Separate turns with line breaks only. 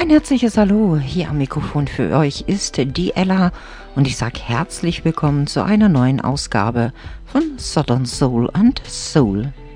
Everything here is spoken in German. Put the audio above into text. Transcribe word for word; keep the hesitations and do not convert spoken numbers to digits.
herzliches Hallo, hier am Mikrofon für euch ist die Ella und ich sage herzlich willkommen zu einer neuen Ausgabe von Southern Soul and Soul